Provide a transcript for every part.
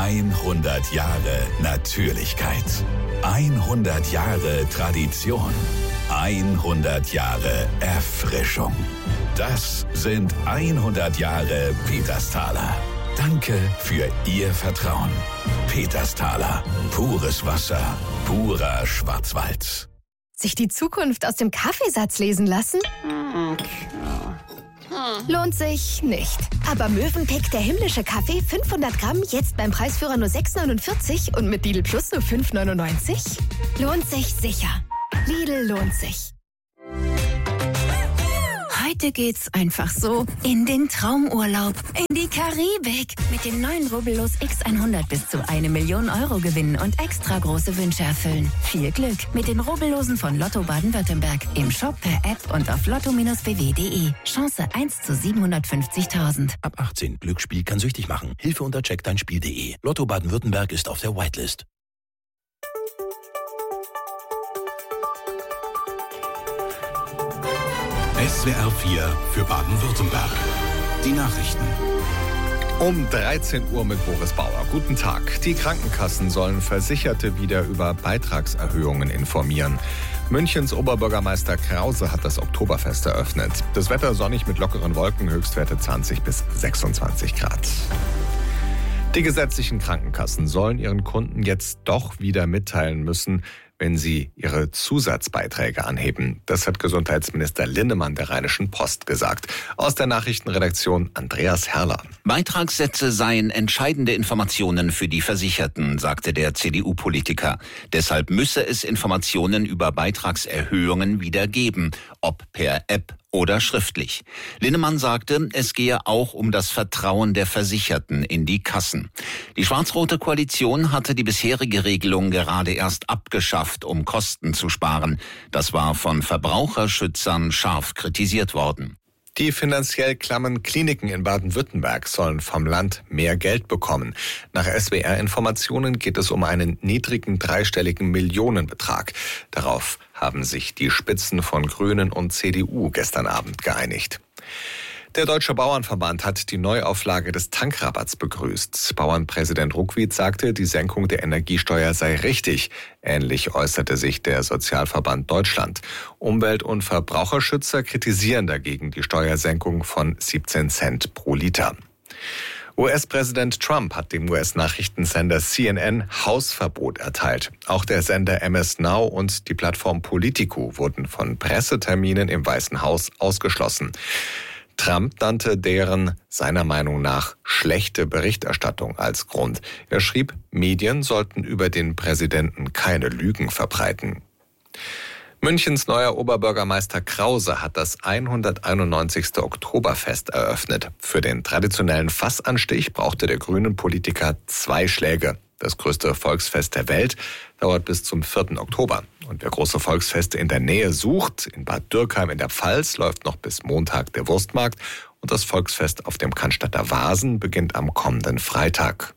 100 Jahre Natürlichkeit. 100 Jahre Tradition. 100 Jahre Erfrischung. Das sind 100 Jahre Petersthaler. Danke für Ihr Vertrauen. Petersthaler. Pures Wasser. Purer Schwarzwald. Sich die Zukunft aus dem Kaffeesatz lesen lassen? Lohnt sich nicht. Aber Mövenpick, der himmlische Kaffee, 500 Gramm, jetzt beim Preisführer nur 6,49 und mit Lidl Plus nur 5,99? Lohnt sich sicher. Lidl lohnt sich. Heute geht's einfach so in den Traumurlaub, in die Karibik. Mit dem neuen Rubbellos X100 bis zu 1 Million Euro gewinnen und extra große Wünsche erfüllen. Viel Glück mit den Rubbellosen von Lotto Baden-Württemberg. Im Shop, per App und auf lotto-bw.de. Chance 1 zu 750.000. Ab 18. Glücksspiel kann süchtig machen. Hilfe unter checkdeinspiel.de. Lotto Baden-Württemberg ist auf der Whitelist. SWR 4 für Baden-Württemberg. Die Nachrichten. Um 13 Uhr mit Boris Bauer. Guten Tag. Die Krankenkassen sollen Versicherte wieder über Beitragserhöhungen informieren. Münchens Oberbürgermeister Krause hat das Oktoberfest eröffnet. Das Wetter sonnig mit lockeren Wolken, Höchstwerte 20 bis 26 Grad. Die gesetzlichen Krankenkassen sollen ihren Kunden jetzt doch wieder mitteilen müssen, wenn sie ihre Zusatzbeiträge anheben. Das hat Gesundheitsminister Linnemann der Rheinischen Post gesagt. Aus der Nachrichtenredaktion Andreas Herrler. Beitragssätze seien entscheidende Informationen für die Versicherten, sagte der CDU-Politiker. Deshalb müsse es Informationen über Beitragserhöhungen wieder geben, ob per App oder schriftlich. Linnemann sagte, es gehe auch um das Vertrauen der Versicherten in die Kassen. Die schwarz-rote Koalition hatte die bisherige Regelung gerade erst abgeschafft, um Kosten zu sparen. Das war von Verbraucherschützern scharf kritisiert worden. Die finanziell klammen Kliniken in Baden-Württemberg sollen vom Land mehr Geld bekommen. Nach SWR-Informationen geht es um einen niedrigen dreistelligen Millionenbetrag. Darauf haben sich die Spitzen von Grünen und CDU gestern Abend geeinigt. Der Deutsche Bauernverband hat die Neuauflage des Tankrabatts begrüßt. Bauernpräsident Ruckwied sagte, die Senkung der Energiesteuer sei richtig. Ähnlich äußerte sich der Sozialverband Deutschland. Umwelt- und Verbraucherschützer kritisieren dagegen die Steuersenkung von 17 Cent pro Liter. US-Präsident Trump hat dem US-Nachrichtensender CNN Hausverbot erteilt. Auch der Sender MS Now und die Plattform Politico wurden von Presseterminen im Weißen Haus ausgeschlossen. Trump nannte deren, seiner Meinung nach, schlechte Berichterstattung als Grund. Er schrieb, Medien sollten über den Präsidenten keine Lügen verbreiten. Münchens neuer Oberbürgermeister Krause hat das 191. Oktoberfest eröffnet. Für den traditionellen Fassanstich brauchte der Grünen-Politiker 2 Schläge. Das größte Volksfest der Welt dauert bis zum 4. Oktober. Und wer große Volksfeste in der Nähe sucht, in Bad Dürkheim in der Pfalz läuft noch bis Montag der Wurstmarkt. Und das Volksfest auf dem Cannstatter Wasen beginnt am kommenden Freitag.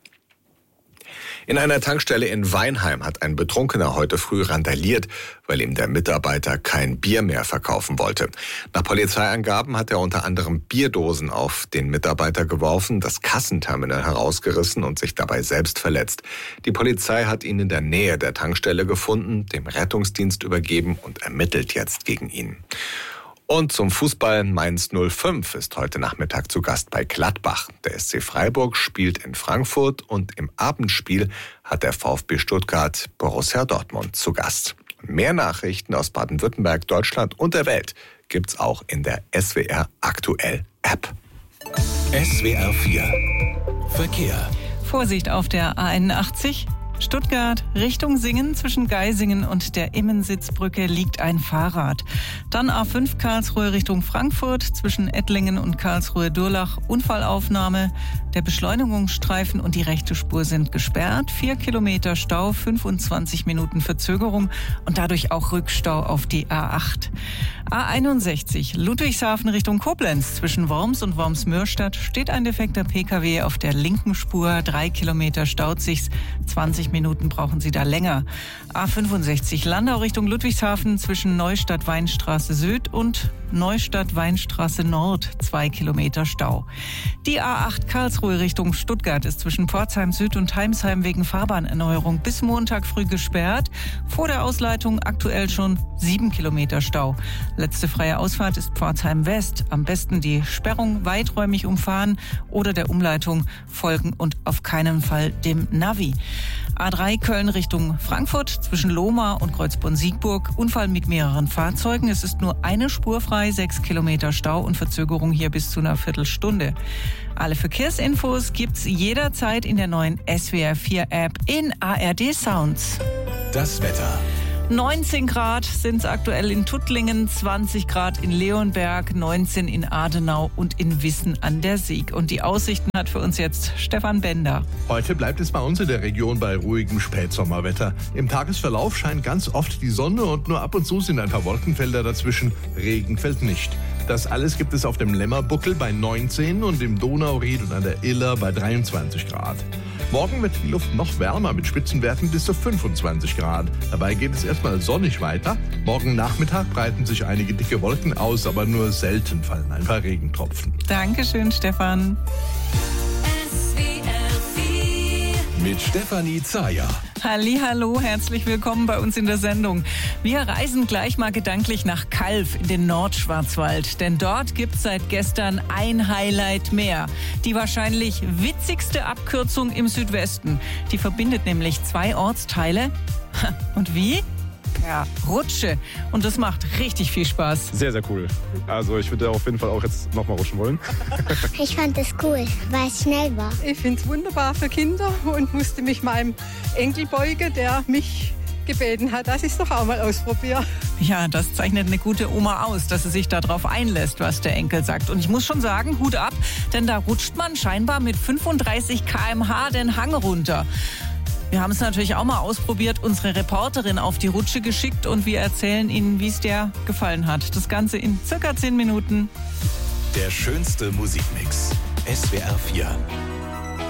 In einer Tankstelle in Weinheim hat ein Betrunkener heute früh randaliert, weil ihm der Mitarbeiter kein Bier mehr verkaufen wollte. Nach Polizeiangaben hat er unter anderem Bierdosen auf den Mitarbeiter geworfen, das Kassenterminal herausgerissen und sich dabei selbst verletzt. Die Polizei hat ihn in der Nähe der Tankstelle gefunden, dem Rettungsdienst übergeben und ermittelt jetzt gegen ihn. Und zum Fußball, Mainz 05 ist heute Nachmittag zu Gast bei Gladbach. Der SC Freiburg spielt in Frankfurt und im Abendspiel hat der VfB Stuttgart Borussia Dortmund zu Gast. Mehr Nachrichten aus Baden-Württemberg, Deutschland und der Welt gibt's auch in der SWR Aktuell App. SWR 4 Verkehr. Vorsicht auf der A81. Stuttgart Richtung Singen, zwischen Geisingen und der Immensitzbrücke liegt ein Fahrrad. Dann A5 Karlsruhe Richtung Frankfurt, zwischen Ettlingen und Karlsruhe-Durlach Unfallaufnahme. Der Beschleunigungsstreifen und die rechte Spur sind gesperrt. 4 Kilometer Stau, 25 Minuten Verzögerung und dadurch auch Rückstau auf die A8. A61 Ludwigshafen Richtung Koblenz, zwischen Worms und Worms-Mürstadt steht ein defekter Pkw auf der linken Spur. 3 Kilometer staut sich's, 20 20 Minuten brauchen Sie da länger. A65 Landau Richtung Ludwigshafen zwischen Neustadt-Weinstraße Süd und Neustadt-Weinstraße Nord 2 Kilometer Stau. Die A8 Karlsruhe Richtung Stuttgart ist zwischen Pforzheim Süd und Heimsheim wegen Fahrbahnerneuerung bis Montag früh gesperrt. Vor der Ausleitung aktuell schon 7 Kilometer Stau. Letzte freie Ausfahrt ist Pforzheim West. Am besten die Sperrung weiträumig umfahren oder der Umleitung folgen und auf keinen Fall dem Navi. A3 Köln Richtung Frankfurt zwischen Lohmar und Kreuzborn-Siegburg. Unfall mit mehreren Fahrzeugen. Es ist nur eine Spur frei, 6 Kilometer Stau und Verzögerung hier bis zu einer Viertelstunde. Alle Verkehrsinfos gibt's jederzeit in der neuen SWR 4 App in ARD Sounds. Das Wetter. 19 Grad sind es aktuell in Tuttlingen, 20 Grad in Leonberg, 19 in Adenau und in Wissen an der Sieg. Und die Aussichten hat für uns jetzt Stefan Bender. Heute bleibt es bei uns in der Region bei ruhigem Spätsommerwetter. Im Tagesverlauf scheint ganz oft die Sonne und nur ab und zu sind ein paar Wolkenfelder dazwischen. Regen fällt nicht. Das alles gibt es auf dem Lämmerbuckel bei 19 und im Donauried und an der Iller bei 23 Grad. Morgen wird die Luft noch wärmer mit Spitzenwerten bis zu 25 Grad. Dabei geht es erstmal sonnig weiter. Morgen Nachmittag breiten sich einige dicke Wolken aus, aber nur selten fallen ein paar Regentropfen. Dankeschön, Stefan. Mit Stefanie Zayer. Hallihallo, herzlich willkommen bei uns in der Sendung. Wir reisen gleich mal gedanklich nach Calw in den Nordschwarzwald. Denn dort gibt's seit gestern ein Highlight mehr. Die wahrscheinlich witzigste Abkürzung im Südwesten. Die verbindet nämlich 2 Ortsteile. Und wie? Ja, Rutsche. Und das macht richtig viel Spaß. Sehr, sehr cool. Also ich würde auf jeden Fall auch jetzt nochmal rutschen wollen. Ich fand es cool, weil es schnell war. Ich finde es wunderbar für Kinder und musste mich meinem Enkel beugen, der mich gebeten hat, dass ich es doch auch mal ausprobiere. Ja, das zeichnet eine gute Oma aus, dass sie sich darauf einlässt, was der Enkel sagt. Und ich muss schon sagen, Hut ab, denn da rutscht man scheinbar mit 35 km/h den Hang runter. Wir haben es natürlich auch mal ausprobiert, unsere Reporterin auf die Rutsche geschickt und wir erzählen Ihnen, wie es der gefallen hat. Das Ganze in circa 10 Minuten. Der schönste Musikmix. SWR 4.